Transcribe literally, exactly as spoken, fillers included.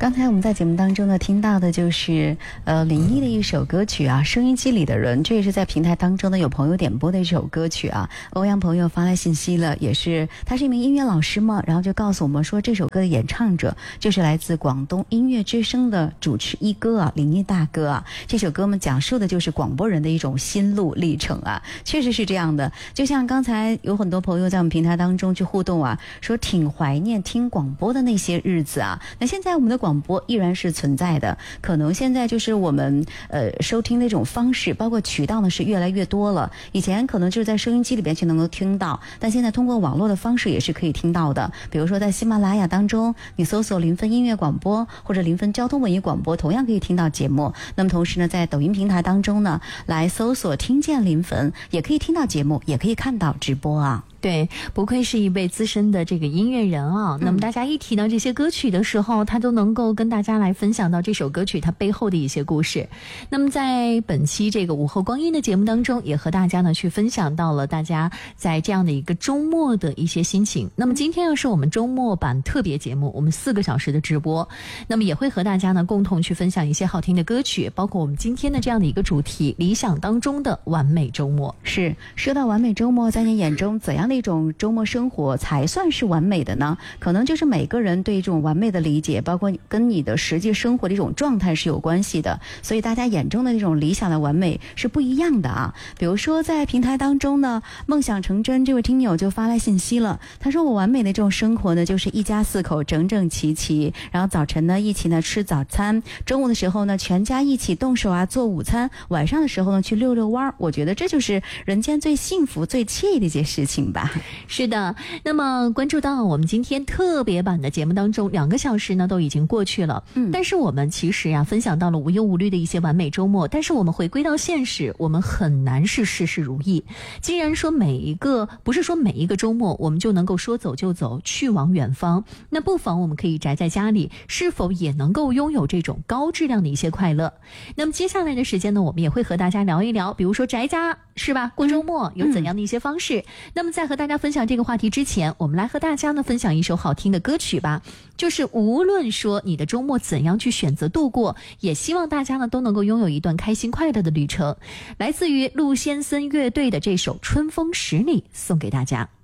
刚才我们在节目当中呢听到的就是呃林忆的一首歌曲啊，收音机里的人，这也是在平台当中呢有朋友点播的一首歌曲啊。欧阳朋友发来信息了，也是他是一名音乐老师嘛，然后就告诉我们说这首歌的演唱者就是来自广东音乐之声的主持一哥啊，林忆大哥啊。这首歌我们讲述的就是广播人的一种心路历程啊，确实是这样的。就像刚才有很多朋友在我们平台当中去互动啊，说挺怀念听广播的那些日子啊。那现在我们的广播依然是存在的，可能现在就是我们呃收听的这种方式包括渠道呢是越来越多了。以前可能就是在收音机里边就能够听到，但现在通过网络的方式也是可以听到的。比如说在喜马拉雅当中，你搜索零分音乐广播或者零分交通文艺广播，同样可以听到节目。那么同时呢，在抖音平台当中呢，来搜索听见零分，也可以听到节目，也可以看到直播啊。 对，不愧是一位资深的这个音乐人啊。那么大家一提到这些歌曲的时候，他都能够跟大家来分享到这首歌曲它背后的一些故事。那么在本期这个午后光阴的节目当中，也和大家呢去分享到了大家在这样的一个周末的一些心情。那么今天又是我们周末版特别节目，我们四个小时的直播，那么也会和大家呢共同去分享一些好听的歌曲，包括我们今天的这样的一个主题，理想当中的完美周末。 是，说到完美周末，在你眼中怎样的一种周末生活才算是完美的呢？可能就是每个人对这种完美的理解，包括跟你的实际生活的一种状态是有关系的，所以大家眼中的这种理想的完美是不一样的啊。比如说在平台当中呢，梦想成真这位听友就发来信息了，他说我完美的这种生活呢，就是一家四口整整齐齐，然后早晨呢一起呢吃早餐，中午的时候呢全家一起动手啊做午餐，晚上的时候呢去溜溜弯。我觉得这就是人间最幸福最惬意的一件事情吧。 是的，那么关注到我们今天特别版的节目当中，两个小时呢都已经过去了，嗯，但是我们其实呀、啊、分享到了无忧无虑的一些完美周末，但是我们回归到现实，我们很难是事事如意。既然说每一个不是说每一个周末我们就能够说走就走去往远方，那不妨我们可以宅在家里，是否也能够拥有这种高质量的一些快乐？那么接下来的时间呢，我们也会和大家聊一聊，比如说宅家是吧，过周末有怎样的一些方式、嗯、那么在和大家分享这个话题之前，我们来和大家呢分享一首好听的歌曲吧。就是无论说你的周末怎样去选择度过，也希望大家呢都能够拥有一段开心快乐的旅程。来自于陆先森乐队的这首《春风十里》送给大家。